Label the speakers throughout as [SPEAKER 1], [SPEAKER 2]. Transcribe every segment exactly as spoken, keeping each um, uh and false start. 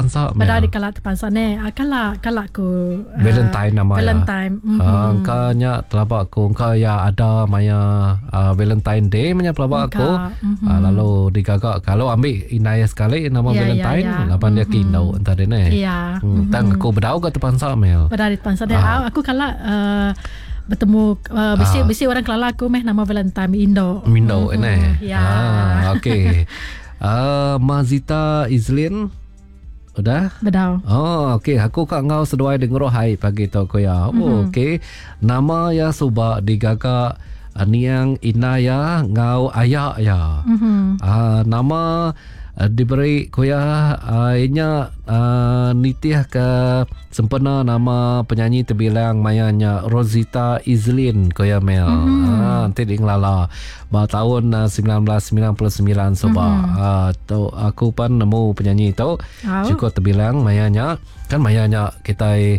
[SPEAKER 1] terpansa
[SPEAKER 2] Pada di kalak terpansa ne. Kalak kalak ku
[SPEAKER 1] Valentine nama
[SPEAKER 2] Valentine.
[SPEAKER 1] ya. Uh, engkau nya telabak aku engkau ya ada maya uh, Valentine Day punya telabak aku.
[SPEAKER 2] Mm-hmm.
[SPEAKER 1] Uh, lalu digagak kalau ambil inaya sekali nama
[SPEAKER 2] ya,
[SPEAKER 1] Valentine
[SPEAKER 2] ya, ya.
[SPEAKER 1] lapan dia
[SPEAKER 2] mm-hmm.
[SPEAKER 1] kindau entar dia ne.
[SPEAKER 2] Ya.
[SPEAKER 1] Hmm, tang aku berdau ke terpansa Mel.
[SPEAKER 2] Pada di terpansa ne. Uh. Aku kalak uh, bertemu uh, besi uh. besi orang kelala aku meh nama Valentine Indo.
[SPEAKER 1] Indo mm-hmm. ini.
[SPEAKER 2] Ya.
[SPEAKER 1] Ah, okey. Uh, Mazita Izlin udah?
[SPEAKER 2] Bedau.
[SPEAKER 1] Oh, okey. Aku kak ngau seduai dengar hai pagi tu ko ya. Oh, mm-hmm. okey. Nama ya suba digagak niang inaya ngau ayak ya.
[SPEAKER 2] Mm-hmm.
[SPEAKER 1] Uh, nama uh, diberi ko ya uh, inya uh, nitiah ke sempena nama penyanyi terbilang mayanya Rosita Izlin ko ya Mel. Mm-hmm. Ah, nanti dinglala ba tahun uh, sembilan belas sembilan puluh sembilan soba. Mm-hmm. Uh, tu aku pun nemu penyanyi tu. Oh. Cukup terbilang mayanya kan mayanya kita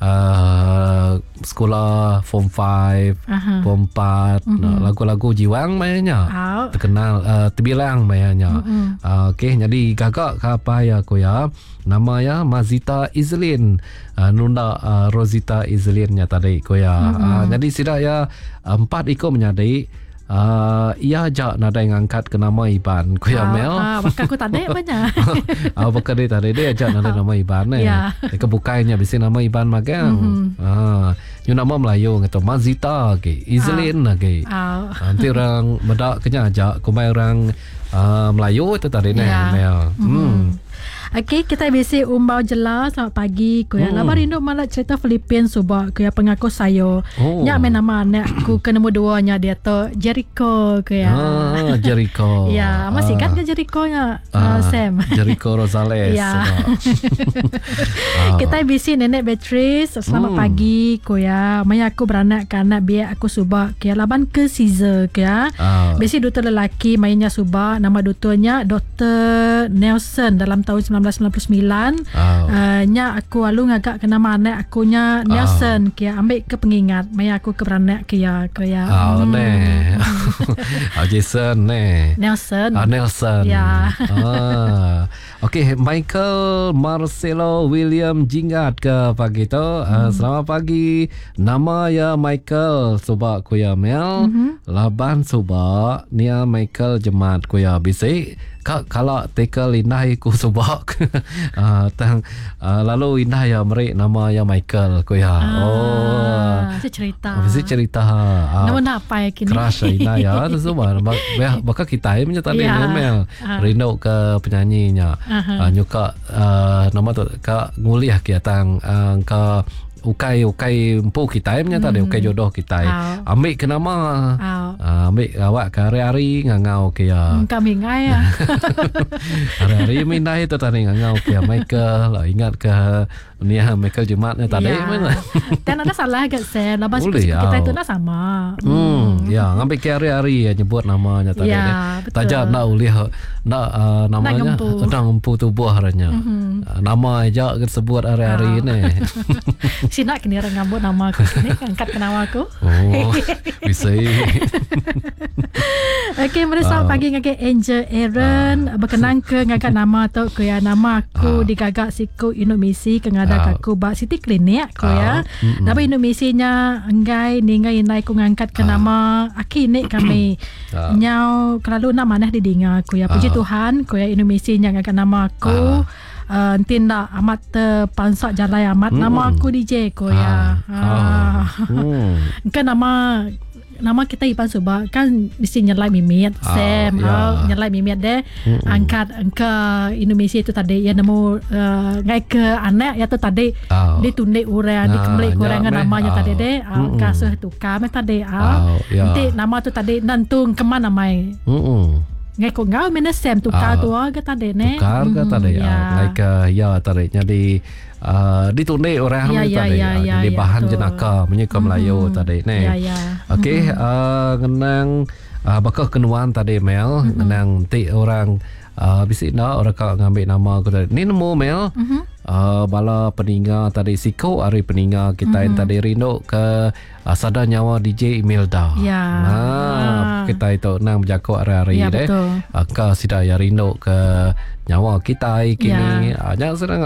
[SPEAKER 1] Uh, sekolah form five, uh-huh. form four, uh-huh. lagu-lagu jiwang mayanya uh-huh. terkenal, uh, terbilang mayanya. Uh-huh. Uh, Okey, jadi gagak ke apa ya ko ya? Nama ya Mazita Izlin, uh, nunda uh, Rosita Izlinnya tadi ko ya. Uh-huh. Uh, jadi sida ya empat iko menyadai. Uh, ia ajak nada yang angkat ke nama Iban ko ya Mel.
[SPEAKER 2] Ah, bakal aku tak ada banyak.
[SPEAKER 1] Ah, bakal dia tadi dia ajak nada nama Iban eh.
[SPEAKER 2] Ya.
[SPEAKER 1] Dia bukainya bisi nama Iban magang. Mm-hmm. Ah, yung nama Melayu gitu Mazita ke, Izlin ah. ke. Ah. Nanti orang bedak kenya ajak kumai orang uh, Melayu itu tadi ya. Nih Mel.
[SPEAKER 2] Mm-hmm. Hmm. Okey, kita bisi umbau jelas. Selamat pagi. Kuya, hmm. Labar rindu malah cerita Filipin subak. Kuya pengaku sayo. Oh. Nya main nama anak aku ke nombor dua nya dia tu Jericho kuya.
[SPEAKER 1] Ah, Jericho.
[SPEAKER 2] Ya, masih ah. kan ke Jericho-nya ah. uh, Sam.
[SPEAKER 1] Jericho Rosales.
[SPEAKER 2] Ya. ah. Kita bisi nenek Beatrice. Selamat hmm. pagi kuya. Maya aku beranak ke anak biar aku subak. Kuya laban ke Caesar kuya. Ah. Bisi doktor lelaki mainnya subak. Nama doktornya Doktor Nelson dalam tahun sembilan belas sembilan puluh sembilan. Oh. Uh, nya aku alu ngagak ke nama anak akunya Nelson. Oh. Kia ambil ke pengingat. Maya aku ke beranak kia kia.
[SPEAKER 1] Oh hmm. ne. Oh Jason ne.
[SPEAKER 2] Nelson.
[SPEAKER 1] Oh Nelson.
[SPEAKER 2] Ya.
[SPEAKER 1] Ah. Okey, Michael Marcelo William Jingat ke pagi tu. Hmm. Uh, selamat pagi. Nama ya Michael Subak kuya Mel. Mm-hmm. Laban Subak Nia Michael Jemat kuya bisi. Kak kalau tekel indah ku subak. uh, tang uh, lalu indah ya meri nama ya Michael kuya. Ah,
[SPEAKER 2] oh. Mesti cerita.
[SPEAKER 1] Mesti cerita. Uh,
[SPEAKER 2] nama apa ya kini?
[SPEAKER 1] Crush indah ya tu semua. Bakal kita ini tadi yeah. Mel. Uh. Rindu ke penyanyinya. Uh-huh. Uh, nyuka uh, nama tu kak nguliah kia tang uh, ke ukai ukai empu kita punya tadi ukai jodoh kita. Oh. Ambil ke nama. Oh. Uh, ambil awak ke hari-hari ngangau kia.
[SPEAKER 2] Kami ngai ya.
[SPEAKER 1] Hari-hari mindah itu tadi ngangau kia Michael. Lah ingat ke ni Michael Jumatnya tadi mana.
[SPEAKER 2] Dan ada salah ke saya. Lepas kita itu dah sama.
[SPEAKER 1] Hmm, ya ngambil ke hari-hari ya nyebut namanya tadi. Ya, tajak nak uliah nak uh, namanya nak empu tubuh haranya. Mm-hmm. Uh, nama aja sebut hari-hari ni.
[SPEAKER 2] Si nak kini orang ngambut nama aku sini angkat ke nama aku.
[SPEAKER 1] Oh, bisa.
[SPEAKER 2] Okey, mereka uh, pagi ngagak Angel Aaron uh, berkenang ke ngagak nama tu ke ya nama aku uh, digagak siku Indomisi ke ngadak uh, aku bak City Clinic aku uh, ya. Tapi Indomisinya enggai ningai nai ku ngangkat ke uh, nama aki ni kami. Uh, Nyau kelalu nak manah didinga aku ya. Puji uh, Tuhan ku ya Indomisinya ngagak nama aku. Uh, Uh, tindak amat terpansak jalai amat hmm. nama aku D J ko ya. Ah. Ah. Hmm. Kan nama nama kita Ipan Suba kan mesti nyelai mimit ah, Sam ya. Oh, nyelai mimit deh. Hmm. Angkat angka Indonesia itu tadi ya nemu uh, ngai ke anak ya tu tadi oh. Dia tundek urang nah, di kembali kurangan ya, namanya oh. Tadi deh. Uh, hmm. Kasuh tu kami tadi ah. Oh, ya. Nanti nama tu tadi nantung kemana mai. Hmm. Ngai ko ngau mena Sam tukar tu ke tadi ne.
[SPEAKER 1] Tukar ke tadi ya. Ngai ke ya tadi jadi uh, ditunde orang
[SPEAKER 2] ya,
[SPEAKER 1] ya, tadi
[SPEAKER 2] ya, ya,
[SPEAKER 1] jadi
[SPEAKER 2] ya,
[SPEAKER 1] bahan
[SPEAKER 2] ya,
[SPEAKER 1] jenaka menyuka Melayu mm-hmm. tadi ne.
[SPEAKER 2] Ya ya.
[SPEAKER 1] Okey,
[SPEAKER 2] mm-hmm.
[SPEAKER 1] uh, ngenang uh, bakal kenuan tadi Mel, mm-hmm. ngenang ti orang uh, bisi nak orang kau ngambil nama aku tadi. Ni nemu Mel. Mm-hmm. Uh, bala peninggal tadi siko hari peninggal kita mm-hmm. yang tadi rindu ke uh, sada nyawa D J Imelda.
[SPEAKER 2] Ya.
[SPEAKER 1] Nah, ah. kita itu nang berjago hari-hari
[SPEAKER 2] ya,
[SPEAKER 1] deh. Uh, ke sida ya rindu ke nyawa kita kini. Ya. Uh,